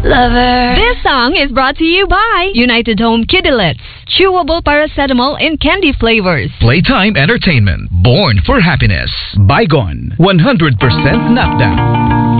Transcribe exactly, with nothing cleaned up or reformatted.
Lover. This song is brought to you by United Home Kidilets. Chewable paracetamol in candy flavors. Playtime Entertainment. Born for happiness. Bygone. one hundred percent knockdown.